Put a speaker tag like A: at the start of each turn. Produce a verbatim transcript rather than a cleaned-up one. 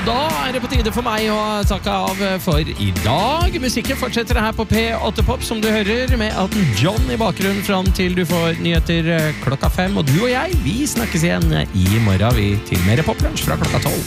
A: Og da er det på tide for meg å takke av for i dag. Musikken fortsetter her på P åtte Pop, som du hører, med Elton John i bakgrunnen fram til du får nyheter klokka fem. Og du og jeg, vi snakkes igjen i morgen vi til mer poplunsj fra klokka tolv.